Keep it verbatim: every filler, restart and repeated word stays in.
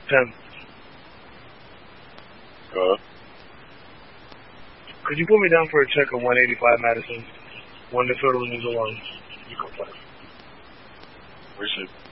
Ten. Uh, Could you put me down for a check of one eighty-five Madison? One disorderly means alone. You can play. we should